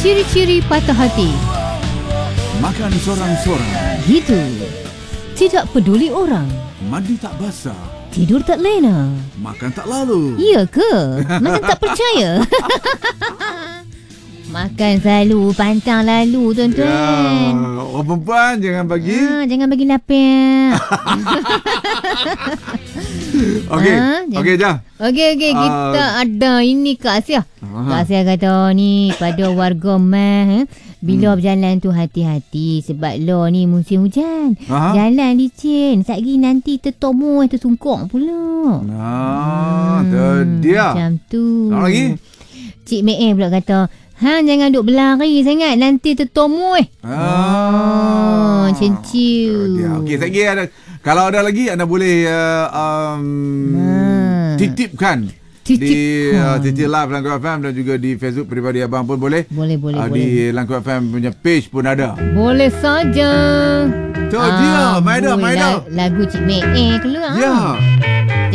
Ciri-ciri patah hati. Makan sorang-sorang. Gitu. Tidak peduli orang. Mandi tak basah. Tidur tak lena. Makan tak lalu. Ya ke? Macam tak percaya. Makan selalu, pantang lalu, tuan-tuan. Ya, orang perempuan jangan bagi. Jangan bagi lapar. Okey. Okey, Jah. Okey, kita ada ini Kak Asia. Kak Asia kata ni pada warga Mah, bila berjalan tu hati-hati sebab lo ni musim hujan. Jalan licin, satgi nanti tertomo tersungkok pula. Tu dia. Macam tu. Apa lagi? Cik Mek pula kata, jangan duk berlari sangat, nanti tertomo. Macam tu. Okey, lagi ada. Kalau ada lagi, anda boleh titipkan di TT Live Langkut FM dan juga di Facebook Peribadi Abang pun boleh. Boleh. Di Langkut FM punya page pun ada. Boleh saja. Tu dia, Maida. Lagu Cik Mek keluar. Ya.